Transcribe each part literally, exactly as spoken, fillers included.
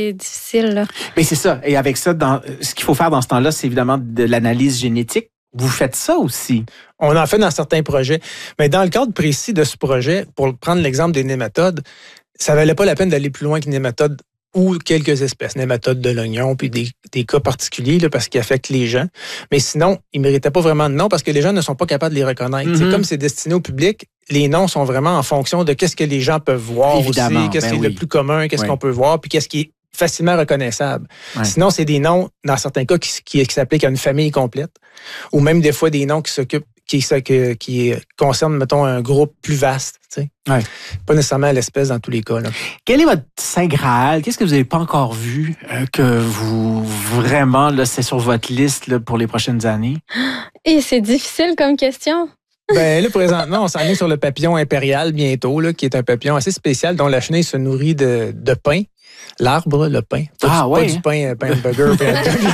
c'est difficile. Là. Mais c'est ça. Et avec ça, dans, ce qu'il faut faire dans ce temps-là, c'est évidemment de l'analyse génétique. Vous faites ça aussi? On en fait dans certains projets. Mais dans le cadre précis de ce projet, pour prendre l'exemple des nématodes, ça valait pas la peine d'aller plus loin que nématodes ou quelques espèces, nématodes de l'oignon, puis des, des cas particuliers là, parce qu'ils affectent les gens. Mais sinon, ils ne méritaient pas vraiment de nom parce que les gens ne sont pas capables de les reconnaître. Mm-hmm. C'est comme c'est destiné au public, les noms sont vraiment en fonction de qu'est-ce que les gens peuvent voir Évidemment, aussi, qu'est-ce ben qui est oui. le plus commun, qu'est-ce oui. qu'on peut voir, puis qu'est-ce qui est facilement reconnaissable. Ouais. Sinon, c'est des noms, dans certains cas, qui, qui, qui s'appliquent à une famille complète, ou même des fois des noms qui s'occupent Qui, qui, qui concerne, mettons, un groupe plus vaste. Tu sais. Ouais. Pas nécessairement l'espèce dans tous les cas. Là. Quel est votre Saint Graal? Qu'est-ce que vous n'avez pas encore vu euh, que vous, vraiment, là, c'est sur votre liste là, pour les prochaines années? Et c'est difficile comme question. Ben là, présentement, on s'en est sur le papillon impérial bientôt, là, qui est un papillon assez spécial dont la chenille se nourrit de, de pain. L'arbre, le pain. Pas, ah, du, ouais, pas du pain, pain de burger.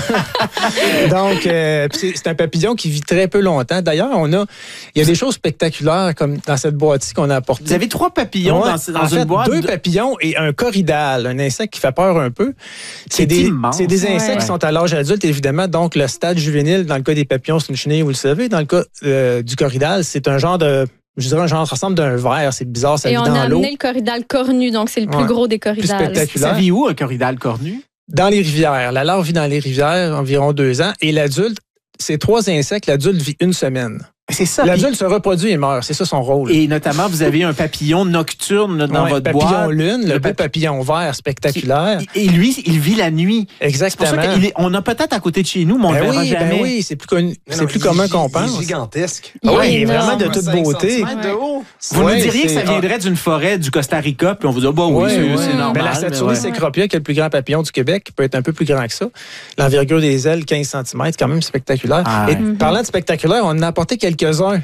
Donc, euh, c'est, c'est un papillon qui vit très peu longtemps. D'ailleurs, on a, il y a des choses spectaculaires comme dans cette boîte-ci qu'on a apportée. Vous avez trois papillons ouais, dans, dans en une fait, boîte? Deux de... papillons et un corydale, un insecte qui fait peur un peu. C'est, c'est des, immense. c'est des insectes ouais. qui sont à l'âge adulte, évidemment. Donc, le stade juvénile, dans le cas des papillons, c'est une chenille, vous le savez. Dans le cas euh, du corydale, c'est un genre de... Je dirais un genre, ça ressemble d'un verre, c'est bizarre, ça Et vit on dans a l'eau. amené le corydale cornu, donc c'est le plus ouais. gros des corydales. Ça vit où, un corydale cornu? Dans les rivières. La larve vit dans les rivières environ deux ans. Et l'adulte, ces trois insectes, l'adulte vit une semaine. C'est ça. L'adulte se reproduit et meurt. C'est ça son rôle. Et notamment, vous avez un papillon nocturne là, dans ouais, votre papillon boîte. Papillon lune, le, le beau papi... papillon vert spectaculaire. Qui, et lui, il vit la nuit. Exactement. C'est pour ça qu'on a peut-être à côté de chez nous, mais on ne ben le verra oui, jamais. Ben oui, c'est plus, connu, c'est non, plus il, commun il, qu'on il pense. Il est gigantesque. Il oui, est, il est vraiment de toute beauté. De haut. Vous ouais, nous diriez c'est... que ça viendrait d'une forêt du Costa Rica, puis on vous dit, bah oui, ouais, c'est, ouais. c'est normal. Ben, la Saturnis cecropia, qui est le plus grand papillon du Québec, qui peut être un peu plus grand que ça. L'envergure des ailes, quinze centimètres, quand même spectaculaire. Ah, et ouais. parlant de spectaculaire, on en a apporté quelques-uns.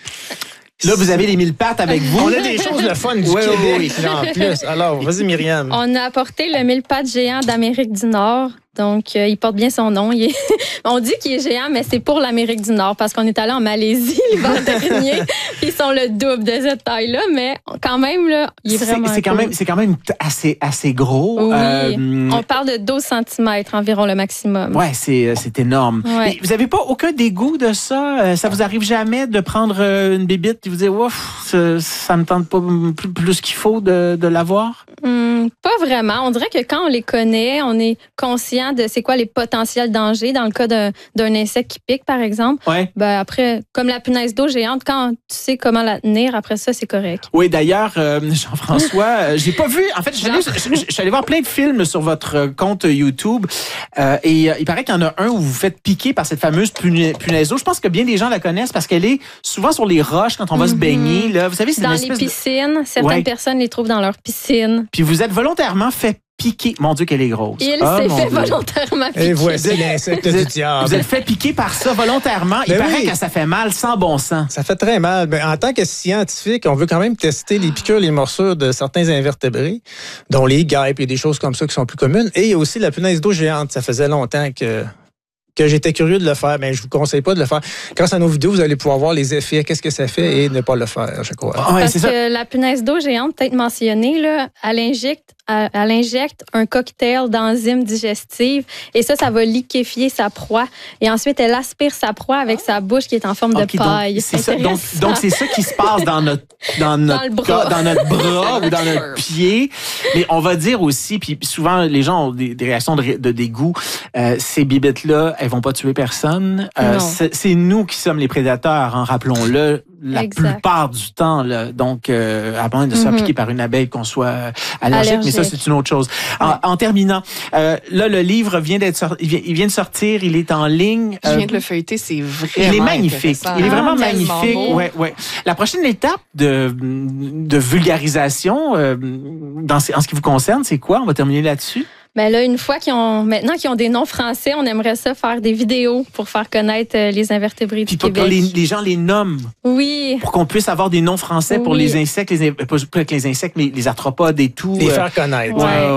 Là, vous avez les mille pattes avec vous. On a des choses de fun du oui, Québec oui, oui. en plus. Alors, vas-y, Myriam. On a apporté le mille pattes géant d'Amérique du Nord. Donc, euh, il porte bien son nom. Il est... On dit qu'il est géant, mais c'est pour l'Amérique du Nord parce qu'on est allé en Malaisie l'hiver dernier. Ils sont le double de cette taille-là, mais quand même, là, il est vraiment c'est, c'est quand cool. même, c'est quand même assez, assez gros. Oui. Euh, On parle de douze centimètres environ le maximum. Ouais, c'est, c'est énorme. Ouais. Vous n'avez pas aucun dégoût de ça? Ça vous arrive jamais de prendre une bébite et vous dire, ouf, ça, ça me tente pas plus, plus qu'il faut de, de l'avoir? Hum, pas vraiment. On dirait que quand on les connaît, on est conscient de c'est quoi les potentiels dangers dans le cas d'un, d'un insecte qui pique, par exemple. Ouais. Ben après, comme la punaise d'eau géante, quand tu sais comment la tenir, après ça, c'est correct. Oui, d'ailleurs, euh, Jean-François, euh, j'ai pas vu. En fait, je suis allé, je, je suis allé voir plein de films sur votre compte YouTube euh, et euh, il paraît qu'il y en a un où vous vous faites piquer par cette fameuse puna- punaise d'eau. Je pense que bien des gens la connaissent parce qu'elle est souvent sur les roches quand on va mm-hmm. se baigner. Là. Vous savez, c'est dans une les espèce piscines, de... certaines ouais. personnes les trouvent dans leur piscine. Puis vous êtes volontairement fait piquer. Mon Dieu, qu'elle est grosse. Il oh, s'est fait Dieu. volontairement piquer. Et voici l'insecte du diable. Vous êtes fait piquer par ça volontairement. Il ben paraît oui. que ça fait mal sans bon sens. Ça fait très mal. Ben, en tant que scientifique, on veut quand même tester les piqûres, les morsures de certains invertébrés, dont les guêpes et des choses comme ça qui sont plus communes. Et aussi la punaise d'eau géante. Ça faisait longtemps que... que j'étais curieux de le faire, mais je vous conseille pas de le faire. Grâce à nos vidéos, vous allez pouvoir voir les effets, qu'est-ce que ça fait et ne pas le faire, je crois. Ouais, Parce c'est que ça. la punaise d'eau géante, peut-être mentionnée, là, elle injecte, elle, elle injecte un cocktail d'enzymes digestives et ça, ça va liquéfier sa proie. Et ensuite, elle aspire sa proie avec sa bouche qui est en forme okay, de paille. Donc, c'est ça. Donc, donc, c'est ça qui se passe dans notre, dans notre, dans, bras. dans notre bras ou dans notre pied. Mais on va dire aussi, puis souvent, les gens ont des, des réactions de, de dégoût. Euh, ces bibites-là, elles vont pas tuer personne. Euh, c'est, c'est nous qui sommes les prédateurs, hein, rappelons-le, la exact. plupart du temps. Là. Donc, euh, à moins de se faire mm-hmm. piquer par une abeille, qu'on soit allergique, allergique, mais ça, c'est une autre chose. En, ouais. en terminant, euh, là, le livre vient d'être sorti, il, vient, il vient de sortir, il est en ligne. Je viens de le feuilleter, c'est vraiment Il est magnifique. Il est vraiment ah, magnifique. Ouais, ouais. La prochaine étape de, de vulgarisation, euh, dans, en ce qui vous concerne, c'est quoi? On va terminer là-dessus. Ben là, une fois qu'ils ont, maintenant qu'ils ont des noms français, on aimerait ça faire des vidéos pour faire connaître les invertébrés Puis du pour Québec. que les, les gens les nomment. Oui. Pour qu'on puisse avoir des noms français oui. pour les insectes, les, pas que les insectes, mais les arthropodes et tout. Les faire connaître. Ouais, ouais, ouais.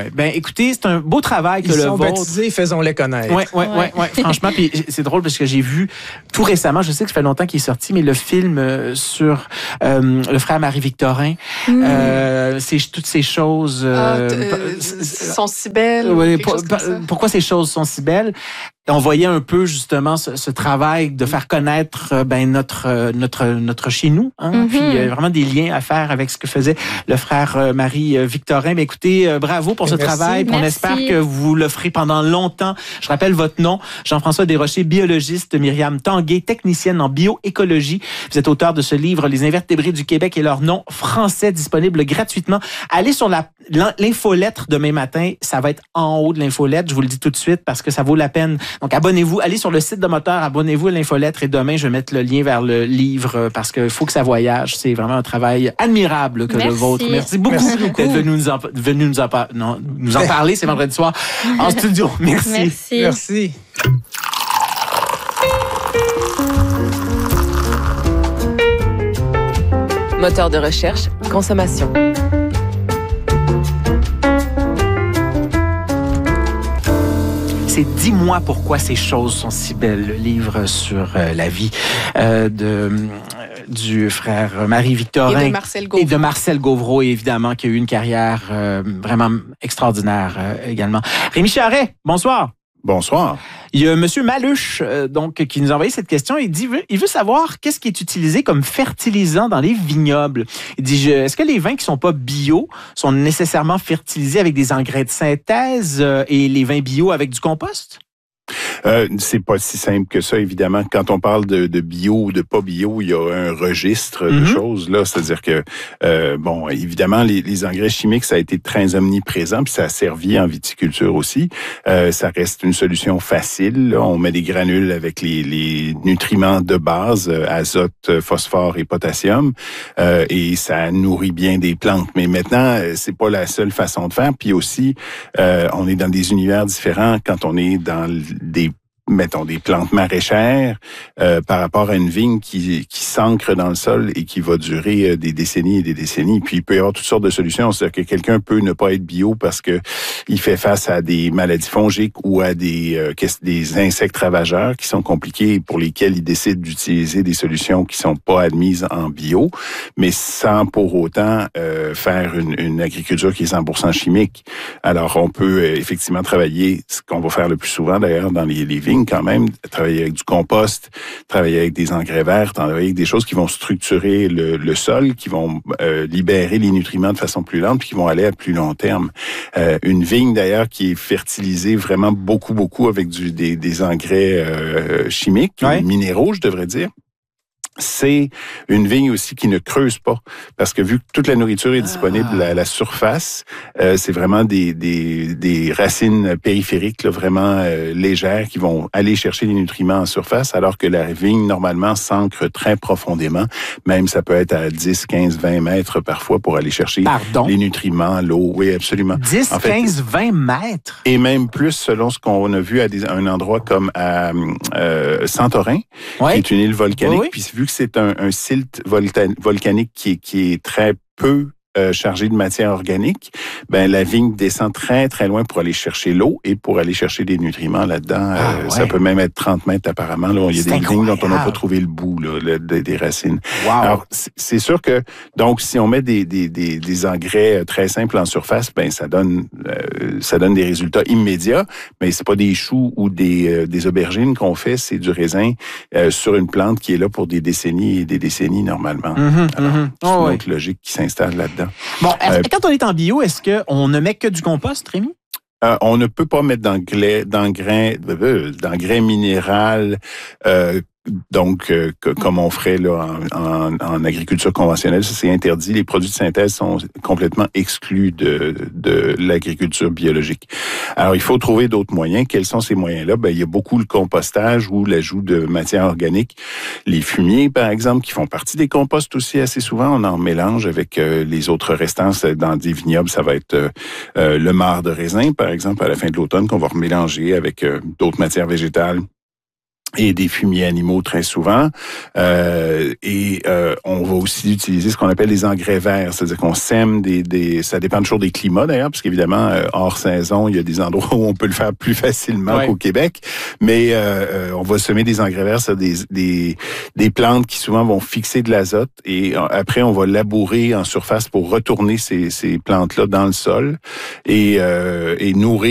ouais. Ben, écoutez, c'est un beau travail que Ils le sont vôtre. baptisés, faisons-les connaître. Ouais, ouais, ouais, ouais, ouais. Franchement, puis c'est drôle parce que j'ai vu tout récemment, je sais que ça fait longtemps qu'il est sorti, mais le film euh, sur euh, le frère Marie-Victorin, mm. euh, c'est toutes ces choses. Euh, ah, euh, sont si belles. Ouais, pour, pourquoi ces choses sont si belles? On voyait un peu justement ce, ce travail de faire connaître ben notre notre notre chez nous, hein? Mm-hmm. Puis il y a vraiment des liens à faire avec ce que faisait le frère Marie-Victorin. Mais écoutez, bravo pour ce Merci. travail. On espère que vous le ferez pendant longtemps. Je rappelle votre nom, Jean-François Desrochers, biologiste, Myriam Tanguay, technicienne en bioécologie. Vous êtes auteur de ce livre Les invertébrés du Québec et leur nom français, disponible gratuitement. Allez sur la l'infolettre demain matin, ça va être en haut de l'infolettre, je vous le dis tout de suite parce que ça vaut la peine. Donc, abonnez-vous, allez sur le site de Moteur, abonnez-vous à l'infolettre et demain, je vais mettre le lien vers le livre parce qu'il faut que ça voyage. C'est vraiment un travail admirable que Merci. le vôtre. Merci beaucoup, Merci beaucoup. d'être venu nous en, venu nous en, non, nous en parler. C'est vendredi soir en studio. Merci. Merci. Merci. Moteur de recherche, consommation. C'est « Dis-moi pourquoi ces choses sont si belles », le livre sur euh, la vie euh, de, euh, du frère Marie-Victorin. Et de Marcel Gauvreau. Et de Marcel Gauvreau, évidemment, qui a eu une carrière euh, vraiment extraordinaire euh, également. Rémi Charret, bonsoir. Bonsoir. Il y a M. Maluche, euh, donc, qui nous a envoyé cette question. Il dit, il veut savoir qu'est-ce qui est utilisé comme fertilisant dans les vignobles. Il dit, est-ce que les vins qui sont pas bio sont nécessairement fertilisés avec des engrais de synthèse euh, et les vins bio avec du compost? Euh, c'est pas si simple que ça, évidemment. Quand on parle de, de bio ou de pas bio, il y a un registre de mm-hmm. choses là. C'est-à-dire que, euh, bon, évidemment, les, les engrais chimiques, ça a été très omniprésent, puis ça a servi en viticulture aussi. Euh, ça reste une solution facile. Là. On met des granules avec les, les nutriments de base, euh, azote, phosphore et potassium, euh, et ça nourrit bien des plantes. Mais maintenant, c'est pas la seule façon de faire. Puis aussi, euh, on est dans des univers différents quand on est dans des mettons des plantes maraîchères euh, par rapport à une vigne qui, qui s'ancre dans le sol et qui va durer euh, des décennies et des décennies. Puis il peut y avoir toutes sortes de solutions. C'est-à-dire que quelqu'un peut ne pas être bio parce que il fait face à des maladies fongiques ou à des euh, des insectes ravageurs qui sont compliqués et pour lesquels il décide d'utiliser des solutions qui sont pas admises en bio, mais sans pour autant euh, faire une, une agriculture qui est cent pour cent chimique. Alors on peut euh, effectivement travailler, ce qu'on va faire le plus souvent d'ailleurs dans les, les vignes quand même, travailler avec du compost, travailler avec des engrais verts, travailler avec des choses qui vont structurer le, le sol, qui vont euh, libérer les nutriments de façon plus lente, puis qui vont aller à plus long terme. Euh, une vigne d'ailleurs qui est fertilisée vraiment beaucoup, beaucoup avec du, des, des engrais euh, chimiques, ouais. minéraux, je devrais dire. C'est une vigne aussi qui ne creuse pas, parce que vu que toute la nourriture est disponible ah. à la surface, euh, c'est vraiment des, des, des racines périphériques là, vraiment euh, légères qui vont aller chercher les nutriments en surface, alors que la vigne, normalement, s'ancre très profondément. Même ça peut être à dix, quinze, vingt mètres parfois pour aller chercher Pardon? les nutriments, l'eau. Oui, absolument. dix, en fait, quinze, vingt mètres? Et même plus selon ce qu'on a vu à des, un endroit comme à euh, Santorin, ouais. qui est une île volcanique, oui, oui. puis vu que c'est un, un silt volta- volcanique qui est, qui est très peu Euh, chargé de matière organique, ben la vigne descend très très loin pour aller chercher l'eau et pour aller chercher des nutriments là-dedans. Ah, euh, ouais. Ça peut même être trente mètres apparemment. Là, il y a c'est des incroyable. vignes dont on n'a pas trouvé le bout là, le, des, des racines. Wow. Alors c'est, c'est sûr que donc si on met des, des, des, des engrais très simples en surface, ben ça donne euh, ça donne des résultats immédiats. Mais c'est pas des choux ou des euh, des aubergines qu'on fait, c'est du raisin euh, sur une plante qui est là pour des décennies et des décennies normalement. Mm-hmm, Alors mm-hmm. c'est oh, une autre oui. logique qui s'installe là-dedans. Bon, euh, quand on est en bio, est-ce qu'on ne met que du compost, Rémi? Euh, on ne peut pas mettre d'engrais, d'engrais, d'engrais minéral, euh, donc euh, que, comme on ferait là en, en, en agriculture conventionnelle, ça c'est interdit. Les produits de synthèse sont complètement exclus de, de l'agriculture biologique. Alors il faut trouver d'autres moyens. Quels sont ces moyens-là? Ben il y a beaucoup le compostage ou l'ajout de matière organique. Les fumiers, par exemple, qui font partie des composts aussi assez souvent. On en mélange avec euh, les autres restants dans des vignobles. Ça va être euh, le marc de raisin, par exemple, à la fin de l'automne, qu'on va remélanger avec euh, d'autres matières végétales. et des fumiers animaux très souvent. Euh, et euh, on va aussi utiliser ce qu'on appelle les engrais verts, c'est-à-dire qu'on sème des, des... Ça dépend toujours des climats d'ailleurs, parce qu'évidemment, euh, hors saison, il y a des endroits où on peut le faire plus facilement ouais. qu'au Québec. Mais euh, on va semer des engrais verts, c'est des, des, des plantes qui souvent vont fixer de l'azote. Et après, on va labourer en surface pour retourner ces, ces plantes-là dans le sol et, euh, et nourrir